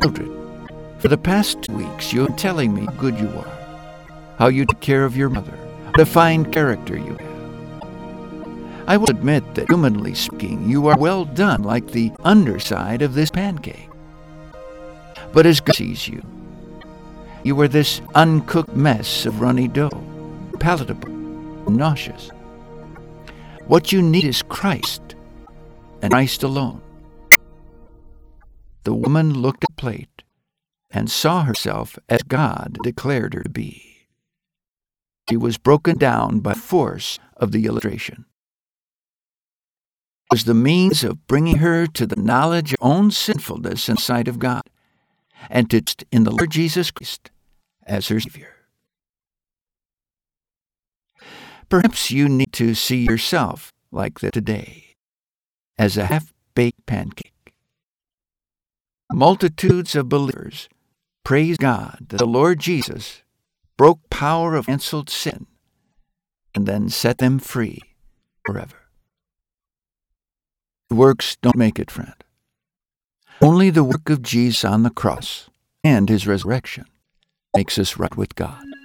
children, for the past 2 weeks you're telling me how good you are, how you take care of your mother, what a fine character you have. I will admit that, humanly speaking, you are well done like the underside of this pancake. But as God sees you, you are this uncooked mess of runny dough, palatable, nauseous. What you need is Christ, and Christ alone. The woman looked at the plate and saw herself as God declared her to be. She was broken down by force of the illustration. It was the means of bringing her to the knowledge of her own sinfulness in the sight of God, and to trust in the Lord Jesus Christ as her Savior. Perhaps you need to see yourself like that today, as a half-baked pancake. Multitudes of believers praise God that the Lord Jesus broke power of canceled sin and then set them free forever. Works don't make it, friend. Only the work of Jesus on the cross and his resurrection makes us right with God.